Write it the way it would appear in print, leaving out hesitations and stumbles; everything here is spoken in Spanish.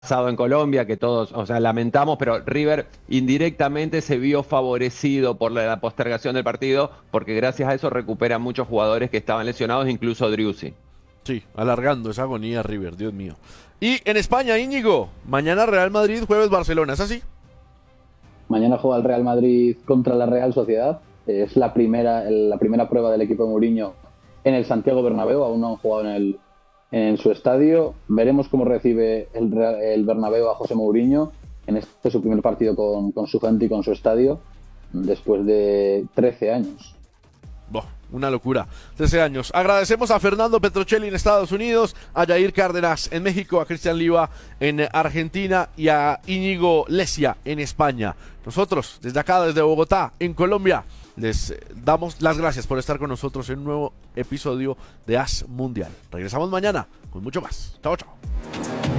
pasado en Colombia, que todos, o sea, lamentamos, pero River indirectamente se vio favorecido por la postergación del partido, porque gracias a eso recupera muchos jugadores que estaban lesionados, incluso Driussi. Sí, alargando esa agonía River, Dios mío. Y en España, Íñigo, mañana Real Madrid, jueves Barcelona, ¿es así? Mañana juega el Real Madrid contra la Real Sociedad. Es la primera prueba del equipo de Mourinho en el Santiago Bernabéu. Aún no han jugado en su estadio. Veremos cómo recibe el Bernabéu a José Mourinho en este su primer partido con su gente y con su estadio después de 13 años. Boh, una locura. 13 años. Agradecemos a Fernando Petrocelli en Estados Unidos, a Jair Cárdenas en México, a Cristian Liva en Argentina y a Íñigo Lecia en España. Nosotros, desde acá, desde Bogotá, en Colombia, les damos las gracias por estar con nosotros en un nuevo episodio de As Mundial. Regresamos mañana con mucho más. Chao, chao.